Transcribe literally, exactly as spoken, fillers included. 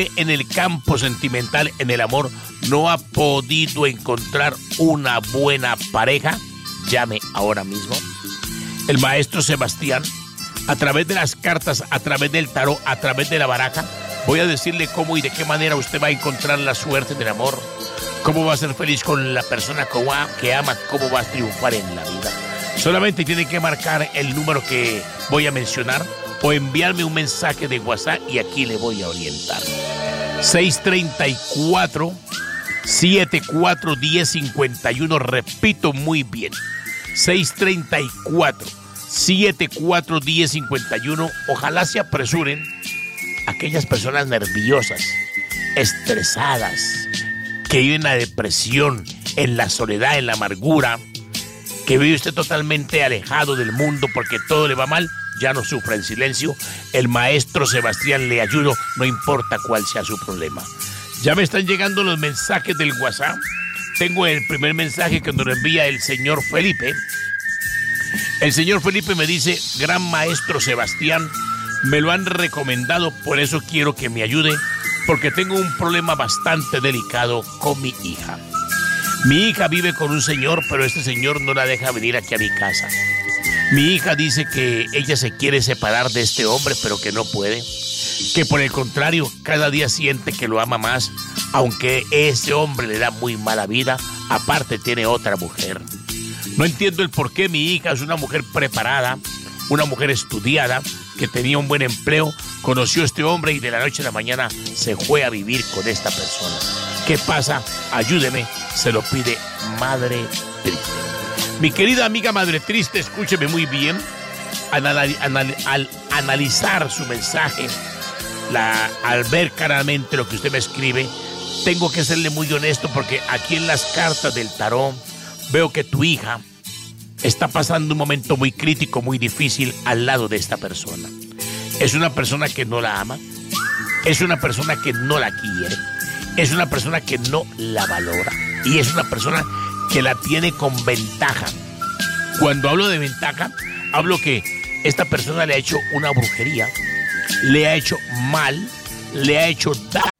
en el campo sentimental, en el amor, no ha podido encontrar una buena pareja, llame ahora mismo. El maestro Sebastián, a través de las cartas, a través del tarot, a través de la baraja, voy a decirle cómo y de qué manera usted va a encontrar la suerte del amor, cómo va a ser feliz con la persona que ama, cómo va a triunfar en la vida. Solamente tiene que marcar el número que voy a mencionar o enviarme un mensaje de WhatsApp y aquí le voy a orientar. seis tres cuatro, siete cuatro uno cero cinco uno, repito muy bien. seis tres cuatro, siete cuatro uno cero cinco uno. Ojalá se apresuren aquellas personas nerviosas, estresadas, que viven la depresión, en la soledad, en la amargura, que vive usted totalmente alejado del mundo porque todo le va mal. Ya no sufra en silencio. El maestro Sebastián le ayuda, no importa cuál sea su problema. Ya me están llegando los mensajes del WhatsApp. Tengo el primer mensaje que nos envía el señor Felipe. El señor Felipe me dice: gran maestro Sebastián, me lo han recomendado, por eso quiero que me ayude, porque tengo un problema bastante delicado con mi hija. Mi hija vive con un señor, pero este señor no la deja venir aquí a mi casa. Mi hija dice que ella se quiere separar de este hombre, pero que no puede. Que por el contrario, cada día siente que lo ama más, aunque ese hombre le da muy mala vida. Aparte tiene otra mujer. No entiendo el por qué. Mi hija es una mujer preparada, una mujer estudiada, que tenía un buen empleo, conoció a este hombre y de la noche a la mañana se fue a vivir con esta persona. ¿Qué pasa? Ayúdeme, se lo pide Madre Triste. Mi querida amiga Madre Triste, escúcheme muy bien. Anal, anal, al analizar su mensaje, la, al ver claramente lo que usted me escribe, tengo que serle muy honesto, porque aquí en las cartas del tarot veo que tu hija está pasando un momento muy crítico, muy difícil al lado de esta persona. Es una persona que no la ama, es una persona que no la quiere, es una persona que no la valora y es una persona que la tiene con ventaja. Cuando hablo de ventaja, hablo que esta persona le ha hecho una brujería, le ha hecho mal, le ha hecho daño